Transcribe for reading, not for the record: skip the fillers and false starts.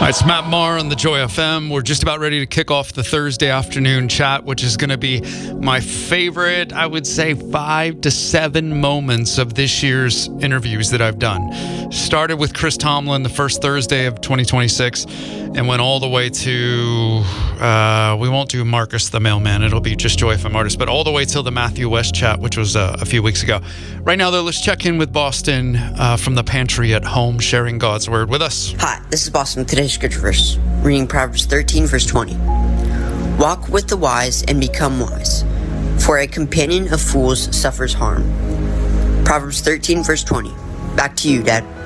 Hi, it's Matt Maher on the Joy FM. We're just about ready to kick off the Thursday afternoon chat, which is going to be my favorite, I would say, 5 to 7 moments of this year's interviews that I've done. Started with Chris Tomlin the first Thursday of 2026 and went all the way to, we won't do Marcus the Mailman. It'll be just Joy FM artist, but all the way till the Matthew West chat, which was a few weeks ago. Right now, though, let's check in with Boston from the pantry at home, sharing God's word with us. Hi, this is Boston with today's scripture verse, reading Proverbs 13, verse 20. Walk with the wise and become wise, for a companion of fools suffers harm. Proverbs 13, verse 20. Back to you, Dad.